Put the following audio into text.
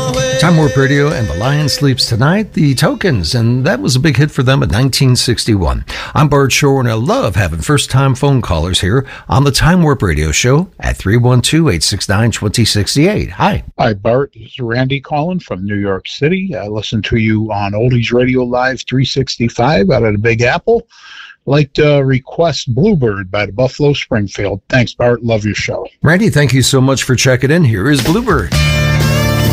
Time Warp Radio and The Lion Sleeps Tonight, The Tokens, and that was a big hit for them in 1961. I'm Bart Shore, and I love having first-time phone callers here on the Time Warp Radio Show at 312-869-2068. Hi. Hi, Bart. This is Randy calling from New York City. I listen to you on Oldies Radio Live 365 out of the Big Apple. I'd like to request Bluebird by the Buffalo Springfield. Thanks, Bart. Love your show. Randy, thank you so much for checking in. Here is Bluebird.